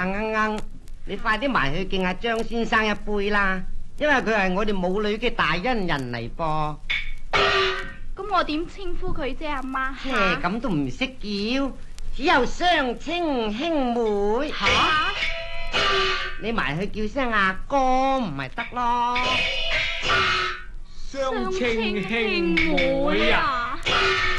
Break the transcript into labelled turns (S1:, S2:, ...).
S1: 鶯，你快啲埋去敬阿張先生一杯啦，因為佢係我哋母女嘅大恩人嚟噃。
S2: 咁我點稱呼佢啫，阿媽？
S1: 咁都唔識叫，只有相稱兄妹。你埋去叫聲阿哥唔係得咯？
S3: 相稱兄妹啊！